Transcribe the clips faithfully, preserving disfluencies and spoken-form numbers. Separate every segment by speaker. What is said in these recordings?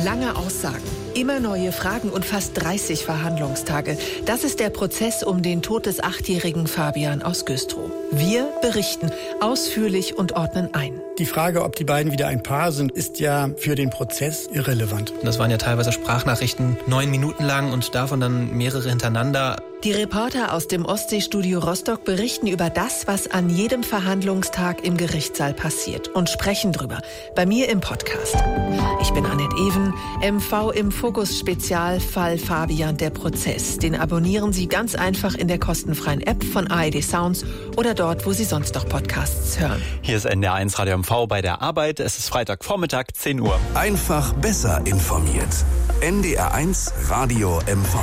Speaker 1: Lange Aussagen, immer neue Fragen und fast dreißig Verhandlungstage. Das ist der Prozess um den Tod des achtjährigen Fabian aus Güstrow. Wir berichten ausführlich und ordnen ein.
Speaker 2: Die Frage, ob die beiden wieder ein Paar sind, ist ja für den Prozess irrelevant.
Speaker 3: Das waren ja teilweise Sprachnachrichten, neun Minuten lang und davon dann mehrere hintereinander.
Speaker 1: Die Reporter aus dem Ostseestudio Rostock berichten über das, was an jedem Verhandlungstag im Gerichtssaal passiert und sprechen drüber. Bei mir im Podcast. Ich bin Annette Even, M V im Fokus Spezialfall Fabian, der Prozess. Den abonnieren Sie ganz einfach in der kostenfreien App von A R D Sounds oder dort, wo Sie sonst noch Podcasts hören.
Speaker 4: Hier ist N D R eins Radio M V bei der Arbeit. Es ist Freitagvormittag, zehn Uhr.
Speaker 5: Einfach besser informiert. N D R eins Radio M V.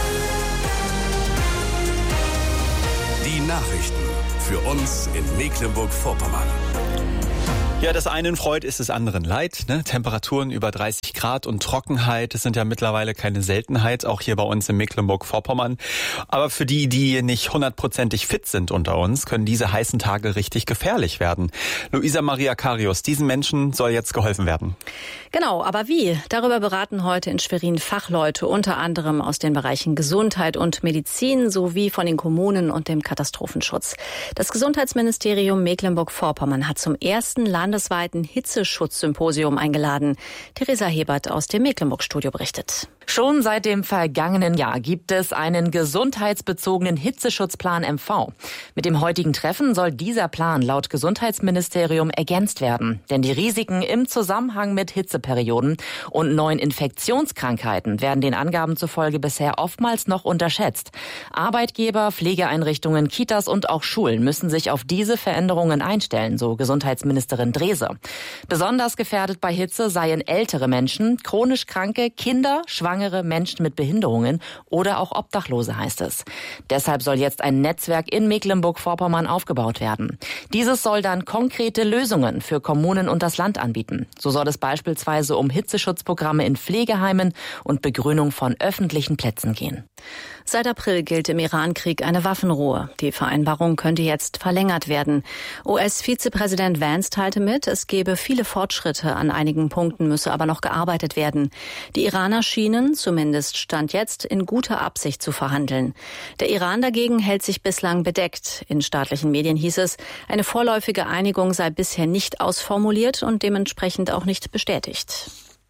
Speaker 5: Die Nachrichten für uns in Mecklenburg-Vorpommern.
Speaker 4: Ja, das einen freut, ist des anderen leid. Ne? Temperaturen über dreißig Grad und Trockenheit, das sind ja mittlerweile keine Seltenheit, auch hier bei uns in Mecklenburg-Vorpommern. Aber für die, die nicht hundertprozentig fit sind unter uns, können diese heißen Tage richtig gefährlich werden. Luisa Maria Karius, diesen Menschen soll jetzt geholfen werden.
Speaker 6: Genau, aber wie? Darüber beraten heute in Schwerin Fachleute, unter anderem aus den Bereichen Gesundheit und Medizin sowie von den Kommunen und dem Katastrophenschutz. Das Gesundheitsministerium Mecklenburg-Vorpommern hat zum ersten landesweiten Hitzeschutzsymposium eingeladen. Theresa Hebert aus dem Mecklenburg-Studio berichtet.
Speaker 7: Schon seit dem vergangenen Jahr gibt es einen gesundheitsbezogenen Hitzeschutzplan M V. Mit dem heutigen Treffen soll dieser Plan laut Gesundheitsministerium ergänzt werden. Denn die Risiken im Zusammenhang mit Hitzeperioden und neuen Infektionskrankheiten werden den Angaben zufolge bisher oftmals noch unterschätzt. Arbeitgeber, Pflegeeinrichtungen, Kitas und auch Schulen müssen sich auf diese Veränderungen einstellen, so Gesundheitsministerin Drese. Besonders gefährdet bei Hitze seien ältere Menschen, chronisch Kranke, Kinder, Schwangere, Menschen mit Behinderungen oder auch Obdachlose, heißt es. Deshalb soll jetzt ein Netzwerk in Mecklenburg-Vorpommern aufgebaut werden. Dieses soll dann konkrete Lösungen für Kommunen und das Land anbieten. So soll es beispielsweise um Hitzeschutzprogramme in Pflegeheimen und Begrünung von öffentlichen Plätzen gehen.
Speaker 6: Seit April gilt im Irankrieg eine Waffenruhe. Die Vereinbarung könnte jetzt verlängert werden. U S-Vizepräsident Vance teilte mit, es gebe viele Fortschritte, an einigen Punkten müsse aber noch gearbeitet werden. Die Iraner schienen, zumindest Stand jetzt, in guter Absicht zu verhandeln. Der Iran dagegen hält sich bislang bedeckt. In staatlichen Medien hieß es, eine vorläufige Einigung sei bisher nicht ausformuliert und dementsprechend auch nicht bestätigt.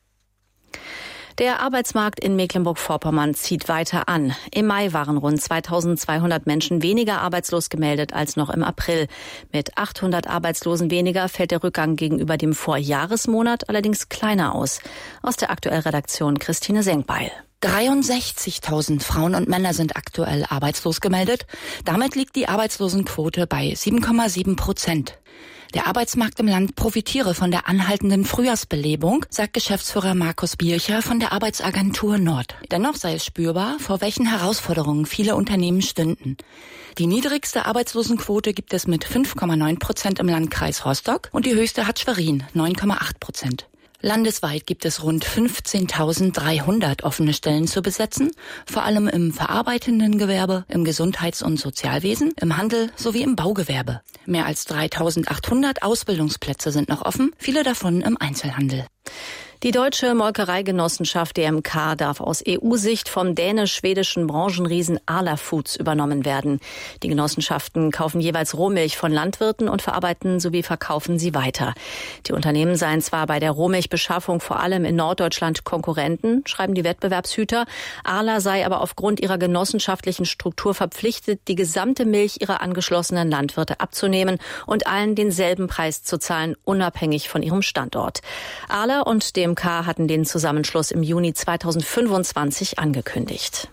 Speaker 6: Der Arbeitsmarkt in Mecklenburg-Vorpommern zieht weiter an. Im Mai waren rund zweitausendzweihundert Menschen weniger arbeitslos gemeldet als noch im April. Mit achthundert Arbeitslosen weniger fällt der Rückgang gegenüber dem Vorjahresmonat allerdings kleiner aus. Aus der Aktuell-Redaktion Christine Senkbeil.
Speaker 8: dreiundsechzigtausend Frauen und Männer sind aktuell arbeitslos gemeldet. Damit liegt die Arbeitslosenquote bei sieben Komma sieben Prozent. Der Arbeitsmarkt im Land profitiere von der anhaltenden Frühjahrsbelebung, sagt Geschäftsführer Markus Biercher von der Arbeitsagentur Nord. Dennoch sei es spürbar, vor welchen Herausforderungen viele Unternehmen stünden. Die niedrigste Arbeitslosenquote gibt es mit fünf Komma neun Prozent im Landkreis Rostock und die höchste hat Schwerin, neun Komma acht Prozent. Landesweit gibt es rund fünfzehntausenddreihundert offene Stellen zu besetzen, vor allem im verarbeitenden Gewerbe, im Gesundheits- und Sozialwesen, im Handel sowie im Baugewerbe. Mehr als dreitausendachthundert Ausbildungsplätze sind noch offen, viele davon im Einzelhandel.
Speaker 6: Die deutsche Molkereigenossenschaft D M K darf aus E U-Sicht vom dänisch-schwedischen Branchenriesen Arla Foods übernommen werden. Die Genossenschaften kaufen jeweils Rohmilch von Landwirten und verarbeiten sowie verkaufen sie weiter. Die Unternehmen seien zwar bei der Rohmilchbeschaffung vor allem in Norddeutschland Konkurrenten, schreiben die Wettbewerbshüter. Arla sei aber aufgrund ihrer genossenschaftlichen Struktur verpflichtet, die gesamte Milch ihrer angeschlossenen Landwirte abzunehmen und allen denselben Preis zu zahlen, unabhängig von ihrem Standort. Arla und D M K hatten den Zusammenschluss im Juni zweitausendfünfundzwanzig angekündigt.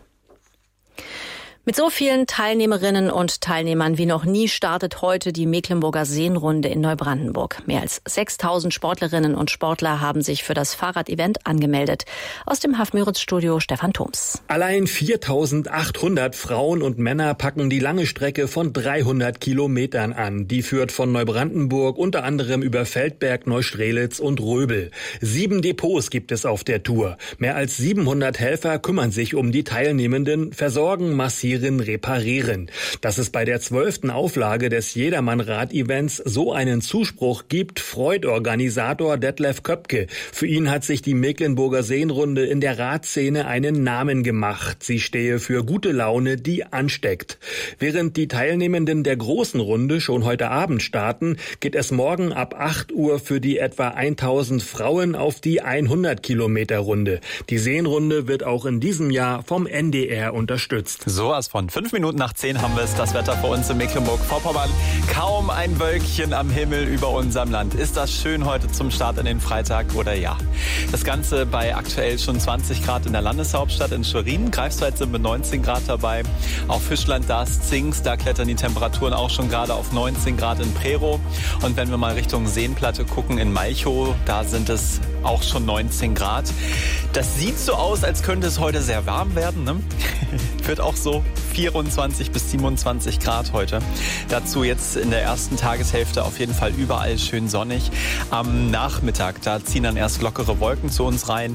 Speaker 6: Mit so vielen Teilnehmerinnen und Teilnehmern wie noch nie startet heute die Mecklenburger Seenrunde in Neubrandenburg. Mehr als sechstausend Sportlerinnen und Sportler haben sich für das Fahrrad-Event angemeldet. Aus dem Haff-Müritz-Studio Stefan Thoms.
Speaker 9: Allein viertausendachthundert Frauen und Männer packen die lange Strecke von dreihundert Kilometern an. Die führt von Neubrandenburg unter anderem über Feldberg, Neustrelitz und Röbel. Sieben Depots gibt es auf der Tour. Mehr als siebenhundert Helfer kümmern sich um die Teilnehmenden, versorgen massiv Repetieren, Reparieren. Dass es bei der zwölften Auflage des Jedermann-Rad-Events so einen Zuspruch gibt, freut Organisator Detlef Köpke. Für ihn hat sich die Mecklenburger Seenrunde in der Radszene einen Namen gemacht. Sie stehe für gute Laune, die ansteckt. Während die Teilnehmenden der großen Runde schon heute Abend starten, geht es morgen ab acht Uhr für die etwa tausend Frauen auf die hundert Kilometer Runde. Die Seenrunde wird auch in diesem Jahr vom N D R unterstützt.
Speaker 4: Sowas von. Fünf Minuten nach zehn haben wir es. Das Wetter für uns in Mecklenburg-Vorpommern. Kaum ein Wölkchen am Himmel über unserem Land. Ist das schön heute zum Start in den Freitag oder ja? Das Ganze bei aktuell schon zwanzig Grad in der Landeshauptstadt in Schwerin. Greifswald sind mit neunzehn Grad dabei. Auf Fischland, das Zingst, da klettern die Temperaturen auch schon gerade auf neunzehn Grad in Prerow. Und wenn wir mal Richtung Seenplatte gucken, in Malchow, da sind es auch schon neunzehn Grad. Das sieht so aus, als könnte es heute sehr warm werden. Ne? Wird auch so vierundzwanzig bis siebenundzwanzig Grad heute. Dazu jetzt in der ersten Tageshälfte auf jeden Fall überall schön sonnig. Am Nachmittag, da ziehen dann erst lockere Wolken zu uns rein.